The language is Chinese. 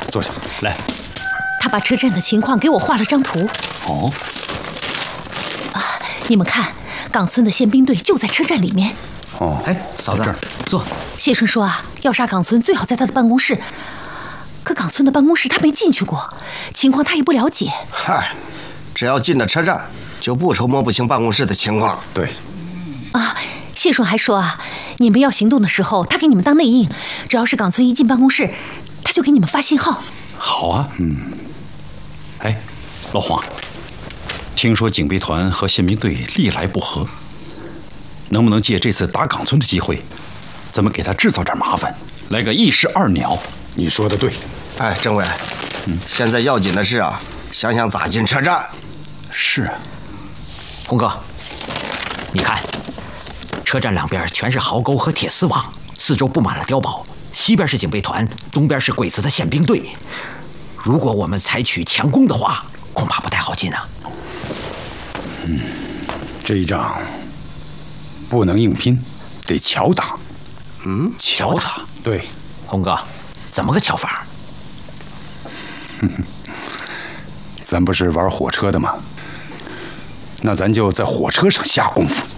坐下来。 他把车站的情况给我画了张图。 哦。 你们看，岗村的宪兵队就在车站里面。 哦， 哎，嫂子，坐。 谢顺说啊，要杀岗村最好在他的办公室。可岗村的办公室他没进去过，情况他也不了解。 嗨，只要进了车站，就不愁摸不清办公室的情况。 对。 谢顺还说啊，你们要行动的时候，他给你们当内应，只要是岗村一进办公室，他就给你们发信号。 好啊，哎，老黄，听说警备团和宪兵队历来不和，能不能借这次打岗村的机会，咱们给他制造点麻烦，来个一石二鸟？ 你说的对。 哎，政委，现在要紧的是啊，想想咋进车站。 是啊。 洪哥，你看，车站两边全是壕沟和铁丝网，四周布满了碉堡，西边是警备团，东边是鬼子的宪兵队。如果我们采取强攻的话，恐怕不太好进啊。 这一仗不能硬拼，得巧打。 巧打？ 对。 洪哥，怎么个巧法？ 咱不是玩火车的吗？那咱就在火车上下功夫。